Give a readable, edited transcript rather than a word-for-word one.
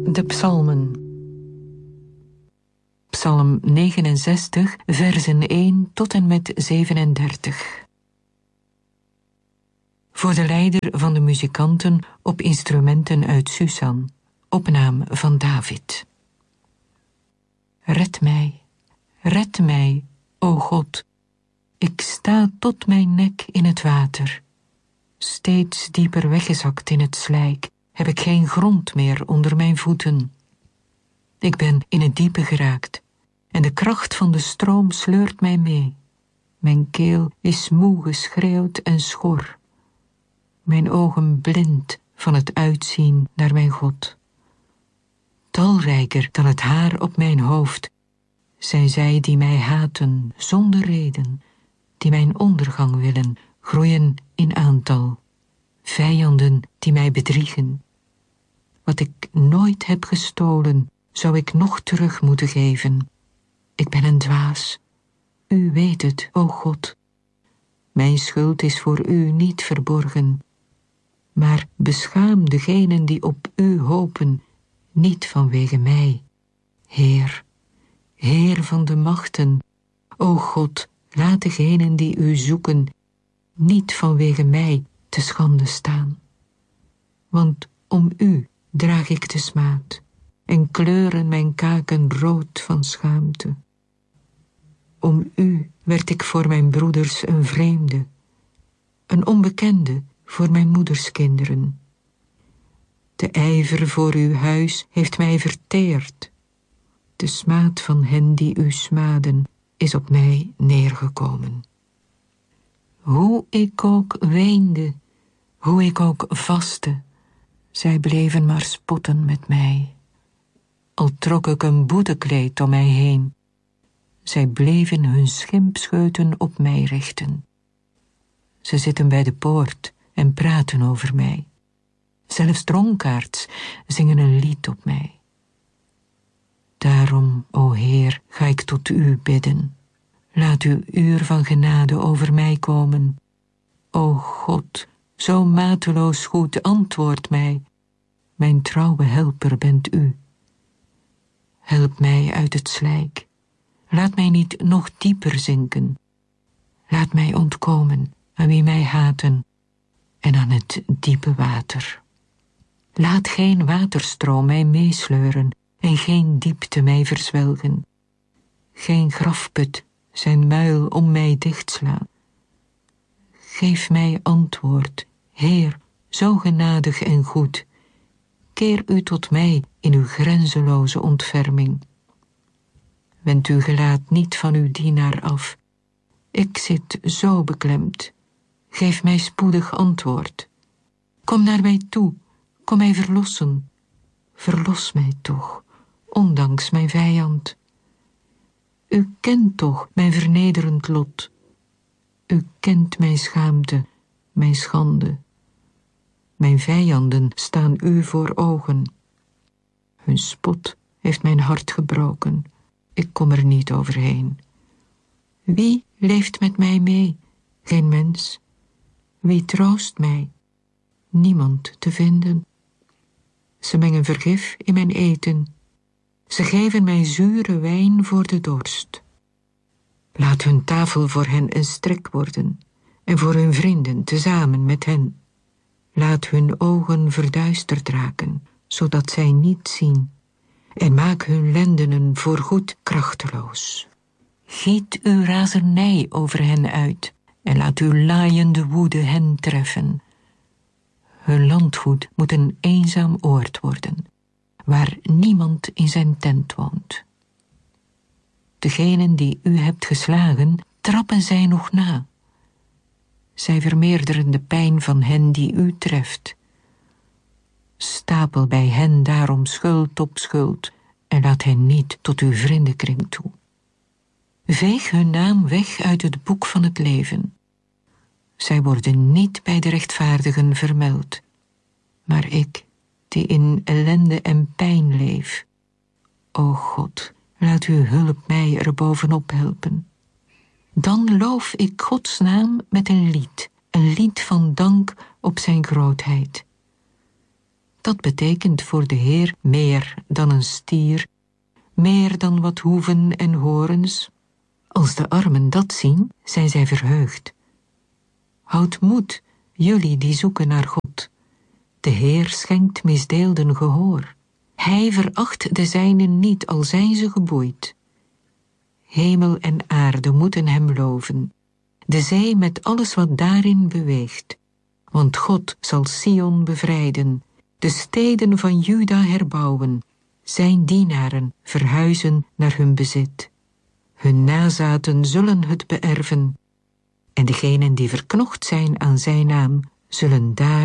De psalmen. Psalm 69, versen 1 tot en met 37. Voor de leider van de muzikanten op instrumenten uit Susan, opname van David. Red mij, o God. Ik sta tot mijn nek in het water. Steeds dieper weggezakt in het slijk, heb ik geen grond meer onder mijn voeten. Ik ben in het diepe geraakt en de kracht van de stroom sleurt mij mee. Mijn keel is moe geschreeuwd en schor. Mijn ogen blind van het uitzien naar mijn God. Talrijker dan het haar op mijn hoofd zijn zij die mij haten zonder reden, die mijn ondergang willen, groeien in aantal. Vijanden die mij bedriegen. Wat ik nooit heb gestolen, zou ik nog terug moeten geven. Ik ben een dwaas. U weet het, o God. Mijn schuld is voor u niet verborgen. Maar beschaam degenen die op u hopen, niet vanwege mij. Heer, Heer van de machten, o God, laat degenen die u zoeken, niet vanwege mij te schande staan. Want om u draag ik de smaad en kleuren mijn kaken rood van schaamte. Om u werd ik voor mijn broeders een vreemde, een onbekende voor mijn moeders kinderen. De ijver voor uw huis heeft mij verteerd. De smaad van hen die u smaden is op mij neergekomen. Hoe ik ook weende, hoe ik ook vastte, zij bleven maar spotten met mij. Al trok ik een boetekleed om mij heen, zij bleven hun schimpscheuten op mij richten. Ze zitten bij de poort en praten over mij. Zelfs dronkaards zingen een lied op mij. Daarom, o Heer, ga ik tot u bidden. Laat uw uur van genade over mij komen. O God, zo mateloos goed, antwoord mij. Mijn trouwe helper bent u. Help mij uit het slijk. Laat mij niet nog dieper zinken. Laat mij ontkomen aan wie mij haten en aan het diepe water. Laat geen waterstroom mij meesleuren en geen diepte mij verzwelgen. Geen grafput zijn muil om mij dichtslaan. Geef mij antwoord, Heer, zo genadig en goed. Keer u tot mij in uw grenzeloze ontferming. Wend uw gelaat niet van uw dienaar af. Ik zit zo beklemd. Geef mij spoedig antwoord. Kom naar mij toe, kom mij verlossen. Verlos mij toch, ondanks mijn vijand. U kent toch mijn vernederend lot. U kent mijn schaamte, mijn schande. Mijn vijanden staan u voor ogen. Hun spot heeft mijn hart gebroken. Ik kom er niet overheen. Wie leeft met mij mee? Geen mens. Wie troost mij? Niemand te vinden. Ze mengen vergif in mijn eten. Ze geven mij zure wijn voor de dorst. Laat hun tafel voor hen een strik worden en voor hun vrienden tezamen met hen. Laat hun ogen verduisterd raken, zodat zij niet zien, en maak hun lendenen voorgoed krachteloos. Giet uw razernij over hen uit en laat uw laaiende woede hen treffen. Hun landgoed moet een eenzaam oord worden, waar niemand in zijn tent woont. Degenen die u hebt geslagen, trappen zij nog na. Zij vermeerderen de pijn van hen die u treft. Stapel bij hen daarom schuld op schuld en laat hen niet tot uw vriendenkring toe. Veeg hun naam weg uit het boek van het leven. Zij worden niet bij de rechtvaardigen vermeld. Maar ik, die in ellende en pijn leef, o God, laat uw hulp mij er bovenop helpen. Dan loof ik Gods naam met een lied van dank op zijn grootheid. Dat betekent voor de Heer meer dan een stier, meer dan wat hoeven en horens. Als de armen dat zien, zijn zij verheugd. Houd moed, jullie die zoeken naar God. De Heer schenkt misdeelden gehoor. Hij veracht de zijnen niet, al zijn ze geboeid. Hemel en aarde moeten hem loven, de zee met alles wat daarin beweegt. Want God zal Sion bevrijden, de steden van Juda herbouwen, zijn dienaren verhuizen naar hun bezit. Hun nazaten zullen het beërven, en degenen die verknocht zijn aan zijn naam, zullen daar